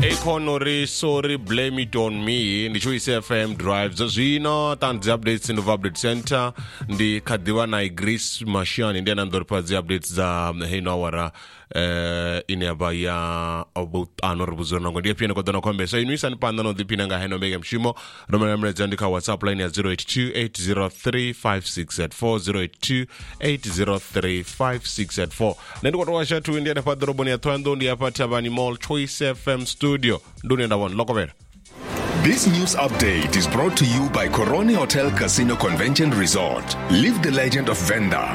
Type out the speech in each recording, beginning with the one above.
Ekonori sorry blame it on me ndi Choice FM drives zwino tanzi updates in the update center ndi kadiwa na Grace Mashani ndi anandori pazi updates za hino wara ine abaya about honorable ngo ndi pina kodana kombe so inu isani panda no dipina nga heno mega mshimo romela mreza ndika WhatsApp line ya 0828035684 0828035684 nendo kwa washa tu ndi apa droboni ya twando ndi apa tabani mall Choice FM studio nduni ndawon lokobera. This news update is brought to you by Coroni Hotel Casino Convention Resort. Live the legend of Venda.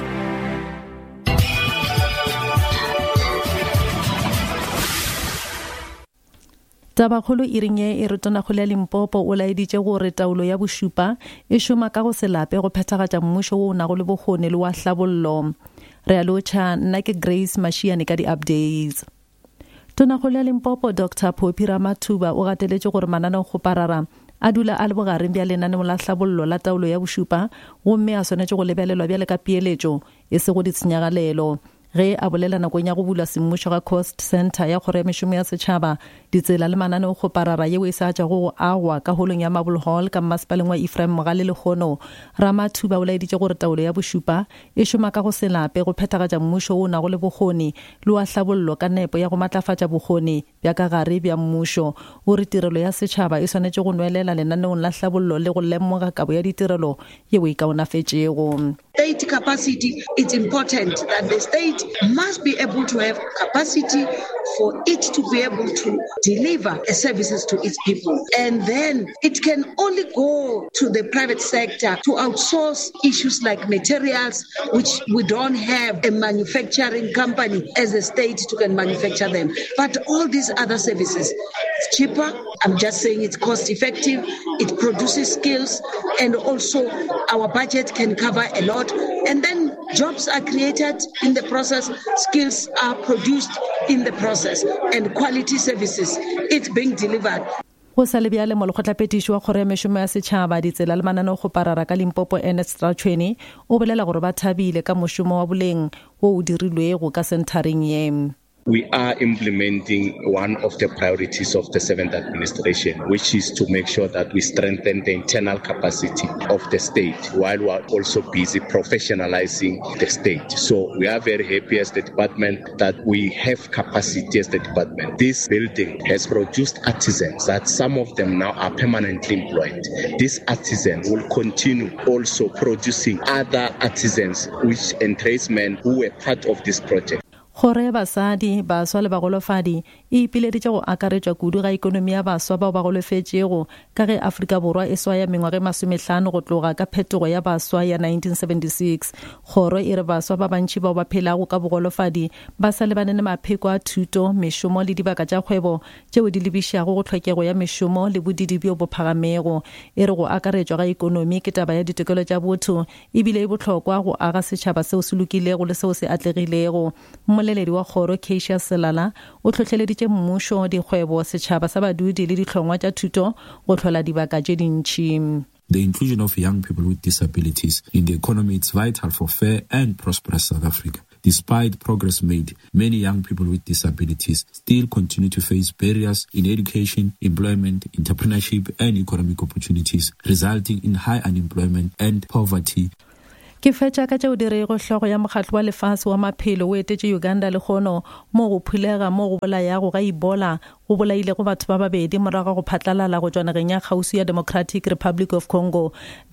Tabakgolo iringe e retona go le Limpopo o laeditse gore taulo ya boshupa e šoma ka go se lape go phethagatša mmušo o na go le bokgoni le wa hlabollo. Re a lotšha nna ke Grace Mashani ka di-updates. Tonakgolo ya Limpopo Dr. Phophi Ramathuba o gateletše gore mananeo go parara a dula a le bogareng bja lenaneo la hlabollo la taulo ya boshupa gomme a swanetše go lebelelwa bjale ka peeletšo e se go ditshenyagalelo. Ge a bolela nakong ya go bula semmušo ga Coast Center ya kgoro ya mešomo ya setšhaba ditsela le mananeo go parara yeo e sa tša go agwa ka holong ya Marble Hall ka masepaleng wa Ephraim Mogale Lekgono. Ramathuba o laeditše gore taulo ya boshupa e šoma ka go se lape go phethagatša mmušo o na go le bokgoni le wa hlabollo ka nepo ya go matlafatša bokgoni bja ka gare bja mmušo. O re tirelo ya setšhaba e swanetše go nwelela lenaneong la hlabollo le go lemoga kabo ya ditirelo yeo e kaonafetšego. State capacity, it's important that the state must be able to have capacity for it to be able to deliver services to its people. And then it can only go to the private sector to outsource issues like materials, which we don't have a manufacturing company as a state to can manufacture them. But all these other services, it's cheaper. I'm just saying it's cost effective. It produces skills, and also our budget can cover a lot. And then jobs are created in the process, skills are produced in the process, and quality services, it's being delivered. Go sa le bjale molekgotlapetiši wa kgoro ya mešomo ya setšhaba ditsela le mananeo go parara ka Limpopo Ernest Rachweni o bolela gore ba thabile ka mošomo wa boleng wo o dirilwego ka senthareng ye. We are implementing one of the priorities of the 7th administration, which is to make sure that we strengthen the internal capacity of the state while we are also busy professionalizing the state. So we are very happy as the department that we have capacity as the department. This building has produced artisans that some of them now are permanently employed. This artisan will continue also producing other artisans and tradesmen who were part of this project. Kgoro ya basadi baswa le bagolofadi e ipileditše go akaretšwa kudu ga ikonomi ya baswa bao ba golofetšego ka ge Afrika Borwa e swaya mengwaga 50 go tloga ka phetogo ya baswa ya 1976. Kgoro e re baswa ba bantši bao ba phelago ka bogolofadi ba sa lebane le mapheko a thuto, mešomo le dibaka tša kgwebo tšeo di lebišago go tlhokego ya mešomo le bodidi bjo bo phagamego. E re go akaretšwa ga ikonomi ke taba ya ditokelo tša botho ebile e bohlokwa go aga setšhaba seo se lokilego le seo se atlegilego. Moleledi wa kgoro Keisha Selala o tlhotlheleditše mmušo, dikgwebo, setšhaba sa badudi le dihlongwa tša thuto go tlhola dibaka tše dintši. The inclusion of young people with disabilities in the economy is vital for fair and prosperous South Africa. Despite progress made, many young people with disabilities still continue to face barriers in education, employment, entrepreneurship and economic opportunities, resulting in high unemployment and poverty. Ke fetša ka tšeo dirego hlogo ya mokgatlo wa lefase wa maphelo o etetše Uganda le kgono mo go phulega mo go bolayago ga Ebola go bolaile go batho ba babedi morago go phatlalala go tšwanageng ya kgauswi ya Democratic Republic of Congo.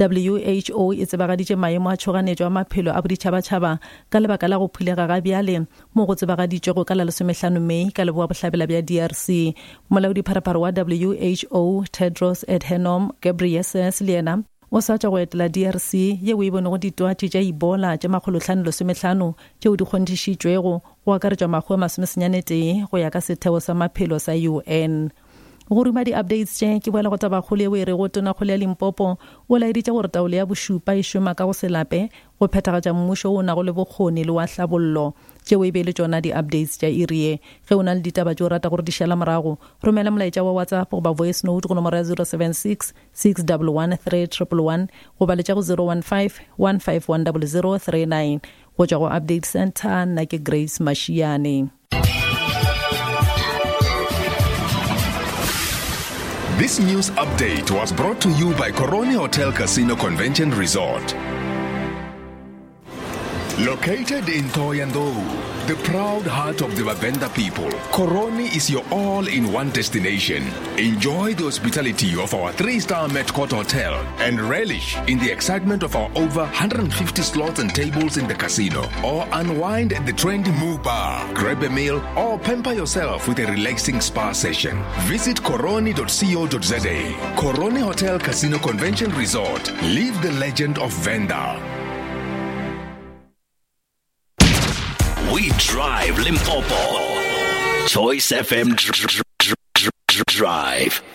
WHO e tsebagaditše maemo a tšhoganetšo a maphelo a boditšhabatšhaba ka lebaka la go phulega ga bjale mo go tsebagaditšego ka la 15 Mei ka leboa bohlabela bja DRC. Molaodipharaparo wa WHO Tedros Adhanom Ghebreyesus le yena o sa tša go etela DRC ye o e bonego ditwatši tša Ebola tša 515 tšeo di kgonthišitšwego go akaretšwa makgwe 91 go ya ka setheo sa maphelo sa UN. Go ruma di-updates tše ke boela go tabakgolo yeo e re go tonakgolo ya Limpopo o laeditše gore taolo ya boshupa e šoma ka go se lape go phethagatša mmušo o na go le bokgoni le wa hlabollo tšeo e be le tšona di-updates tša irie. Ge o na le ditaba tšeo rata gore di šala morago romela molaetša wa WhatsApp goba voice note go nomoro ya 076 611 3111 goba le tša go 015 1510039 go tšwa go update center. Nna ke Grace Mashiane. This news update was brought to you by Coroni Hotel Casino Convention Resort. Located in Thohoyandou, the proud heart of the Vavenda people, Coroni is your all-in-one destination. Enjoy the hospitality of our 3-star Met Court Hotel and relish in the excitement of our over 150 slots and tables in the casino. Or unwind at the trendy Moo Bar, grab a meal, or pamper yourself with a relaxing spa session. Visit coroni.co.za. Coroni Hotel Casino Convention Resort. Live the legend of Venda. We drive Limpopo. Choice FM Drive.